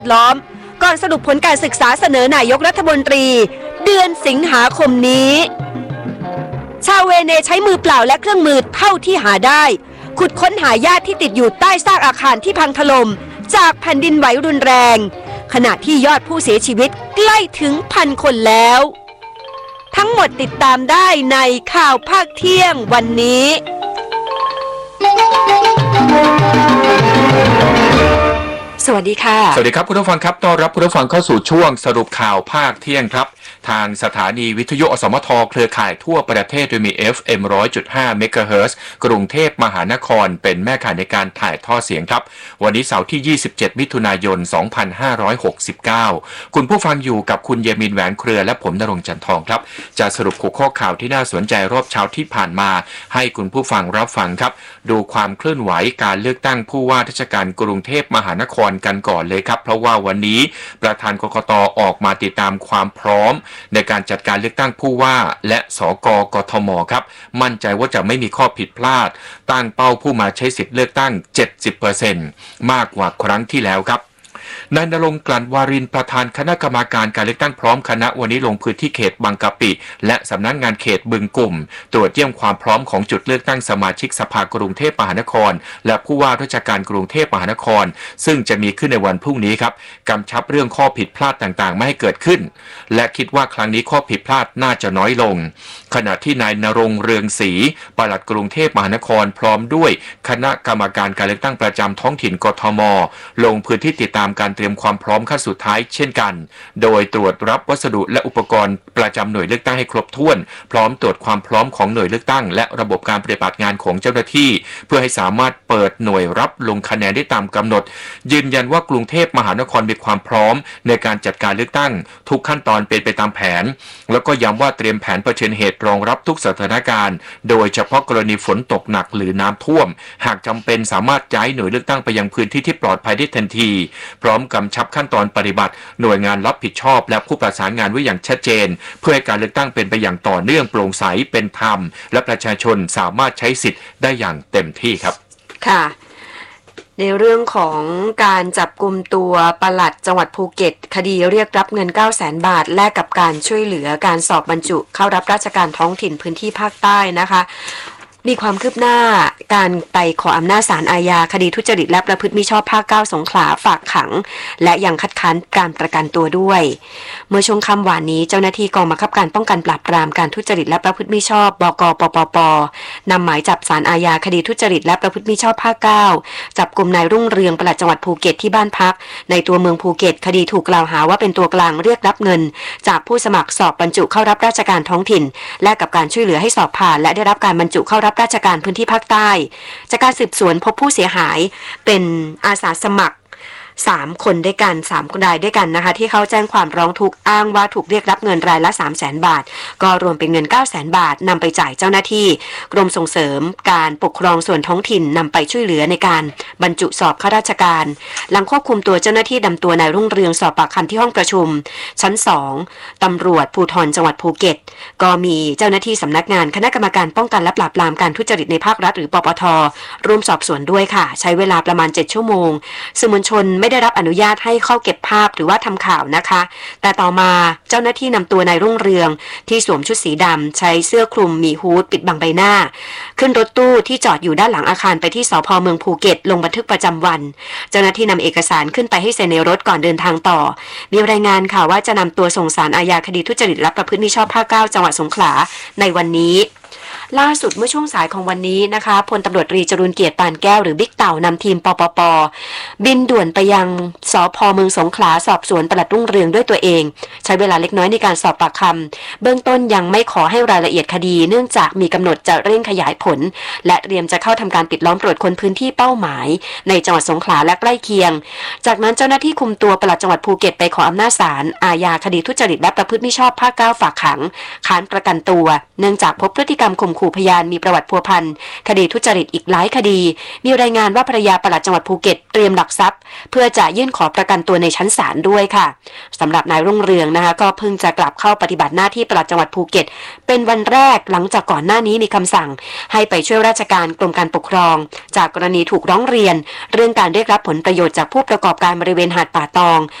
ล้อมก่อนสรุปผลการศึกษาเสนอนายกรัฐมนตรีเดือนสิงหาคมนี้ชาวเวเนใช้มือเปล่าและเครื่องมือเท่าที่หาได้ขุดค้นหาญาติที่ติดอยู่ใต้ซากอาคารที่พังถล่มจากแผ่นดินไหวรุนแรงขณะที่ยอดผู้เสียชีวิตใกล้ถึง1,000 คนแล้วทั้งหมดติดตามได้ในข่าวภาคเที่ยงวันนี้สวัสดีค่ะสวัสดีครับคุณผู้ฟังครับต้อนรับคุณผู้ฟังเข้าสู่ช่วงสรุปข่าวภาคเที่ยงครับทางสถานีวิทยุอสมทเครือข่ายทั่วประเทศโดยมี FM 100.5 เมกะเฮิรตซ์กรุงเทพมหานครเป็นแม่ข่ายในการถ่ายทอดเสียงครับวันนี้เสาร์ที่27มิถุนายน2569คุณผู้ฟังอยู่กับคุณเยมินแหวนเครือและผมณรงค์จันทองครับจะสรุปหัวข้อข่าวที่น่าสนใจรอบเช้าที่ผ่านมาให้คุณผู้ฟังรับฟังครับดูความเคลื่อนไหวการเลือกตั้งผู้ว่าราชการกรุงเทพมหานครกันก่อนเลยครับเพราะว่าวันนี้ประธานกกต.ออกมาติดตามความพร้อมในการจัดการเลือกตั้งผู้ว่าและสกกทมครับมั่นใจว่าจะไม่มีข้อผิดพลาดตั้งเป้าผู้มาใช้สิทธิ์เลือกตั้ง 70% มากกว่าครั้งที่แล้วครับนายณรงค์กลั่นวารินประธานคณะกรรมาการการเลือกตั้งพร้อมคณะวันนี้ลงพื้นที่เขตบางกะปิและสำนักงานเขตบึงกลุ่มตรวจเยี่ยมความพร้อมของจุดเลือกตั้งสมาชิกสภากรุงเทพมหานครและผู้ว่าราชการกรุงเทพมหานครซึ่งจะมีขึ้นในวันพรุ่งนี้ครับกำชับเรื่องข้อผิดพลาดต่างๆไม่ให้เกิดขึ้นและคิดว่าครั้งนี้ข้อผิดพลาดน่าจะน้อยลงขณะที่นายณรงค์เรืองศรีปลัดกรุงเทพมหานครพร้อมด้วยคณะกรรมการการเลือกตั้งประจำท้องถิ่นกทมลงพื้นที่ติดตามการเตรียมความพร้อมขั้นสุดท้ายเช่นกันโดยตรวจรับวัสดุและอุปกรณ์ประจำหน่วยเลือกตั้งให้ครบถ้วนพร้อมตรวจความพร้อมของหน่วยเลือกตั้งและระบบการปฏิบัติงานของเจ้าหน้าที่เพื่อให้สามารถเปิดหน่วยรับลงคะแนนได้ตามกำหนดยืนยันว่ากรุงเทพมหานครมีความพร้อมในการจัดการเลือกตั้งทุกขั้นตอนเป็นไปตามแผนแล้วก็ย้ำว่าเตรียมแผนเผชิญเหตุรองรับทุกสถานการณ์โดยเฉพาะกรณีฝนตกหนักหรือน้ำท่วมหากจำเป็นสามารถย้ายหน่วยเลือกตั้งไปยังพื้นที่ที่ปลอดภัยได้ทันทีพร้อมกำชับขั้นตอนปฏิบัติหน่วยงานรับผิดชอบและผู้ประสานงานไว้อย่างชัดเจนเพื่อให้การเลือกตั้งเป็นไปอย่างต่อเนื่องโปร่งใสเป็นธรรมและประชาชนสามารถใช้สิทธิ์ได้อย่างเต็มที่ครับค่ะในเรื่องของการจับกุมตัวปลัดจังหวัดภูเก็ตคดีเรียกรับเงิน 900,000 บาทแลกกับการช่วยเหลือการสอบบรรจุเข้ารับราชการท้องถิ่นพื้นที่ภาคใต้นะคะมีความคืบหน้าการไปขออำนาจศาลอาญาคดีทุจริตและประพฤติมิชอบภาค 9 สงขลาฝากขังและยังคัดค้านการประกันตัวด้วยเมื่อช่วงค่ำวานนี้เจ้าหน้าที่กองบังคับการป้องกันปราบปรามการทุจริตและประพฤติมิชอบบก.ปปป.นำหมายจับศาลอาญาคดีทุจริตและประพฤติมิชอบภาค 9จับกุมนายรุ่งเรืองปลัดจังหวัดภูเก็ตที่บ้านพักในตัวเมืองภูเก็ตคดีถูกกล่าวหาว่าเป็นตัวกลางเรียกรับเงินจากผู้สมัครสอบบรรจุเข้ารับราชการท้องถิ่นและกับการช่วยเหลือให้สอบผ่านและได้รับการบรรจุเข้ารับราชการพื้นที่ภาคใต้จากการสืบสวนพบผู้เสียหายเป็นอาสาสมัคร3 คนด้วยกัน3 รายด้วยกันนะคะที่เขาแจ้งความร้องทุกข์อ้างว่าถูกเรียกรับเงินรายละ 300,000 บาทก็รวมเป็นเงิน 900,000 บาทนำไปจ่ายเจ้าหน้าที่กรมส่งเสริมการปกครองส่วนท้องถิ่นนำไปช่วยเหลือในการบรรจุสอบข้าราชการหลังควบคุมตัวเจ้าหน้าที่นำตัวนายรุ่งเรืองสอบปากคำที่ห้องประชุมชั้น2ตำรวจภูธรจังหวัดภูเก็ตก็มีเจ้าหน้าที่สำนักงานคณะกรรมการป้องกันและปราบปรามการทุจริตในภาครัฐหรือปปท.ร่วมสอบสวนด้วยค่ะใช้เวลาประมาณ7 ชั่วโมงสื่อมวลชนไม่ได้รับอนุญาตให้เข้าเก็บภาพหรือว่าทำข่าวนะคะแต่ต่อมาเจ้าหน้าที่นำตัวนายรุ่งเรืองที่สวมชุดสีดำใช้เสื้อคลุมมีฮู้ดปิดบังใบหน้าขึ้นรถตู้ที่จอดอยู่ด้านหลังอาคารไปที่สภ.เมืองภูเก็ตลงบันทึกประจำวันเจ้าหน้าที่นำเอกสารขึ้นไปให้เซ็นในรถก่อนเดินทางต่อมีรายงานค่ะว่าจะนำตัวส่งศาลอาญาคดีทุจริตและประพฤติมิชอบภาค 9 จังหวัดสงขลาในวันนี้ล่าสุดเมื่อช่วงสายของวันนี้นะคะพลตำรวจตรีจรูญเกียรติปานแก้วหรือบิ๊กเต่านำทีมปปป.บินด่วนไปยังสภ.เมืองสงขลาสอบสวนปลัดรุ่งเรืองด้วยตัวเองใช้เวลาเล็กน้อยในการสอบปากคำเบื้องต้นยังไม่ขอให้รายละเอียดคดีเนื่องจากมีกำหนดจะเร่งขยายผลและเตรียมจะเข้าทำการปิดล้อมตรวจคนพื้นที่เป้าหมายในจังหวัดสงขลาและใกล้เคียงจากนั้นเจ้าหน้าที่คุมตัวปลัดจังหวัดภูเก็ตไปขออำนาจศาลอาญาคดีทุจริตและประพฤติมิชอบภาค 9 ฝากขังค้านประกันตัวเนื่องจากพบพฤติกรรมข่มขู่พยานมีประวัติพัวพันคดีทุจริตอีกหลายคดีมีรายงานว่าภรรยาปลัดจังหวัดภูเก็ตเตรียมหลักทรัพย์เพื่อจะยื่นขอประกันตัวในชั้นศาลด้วยค่ะสำหรับนายรุ่งเรืองนะคะก็เพิ่งจะกลับเข้าปฏิบัติหน้าที่ปลัดจังหวัดภูเก็ตเป็นวันแรกหลังจากก่อนหน้านี้มีคำสั่งให้ไปช่วยราชการกรมการปกครองจากกรณีถูกร้องเรียนเรื่องการเรียกรับผลประโยชน์จากผู้ประกอบการบริเวณหาดป่าตอง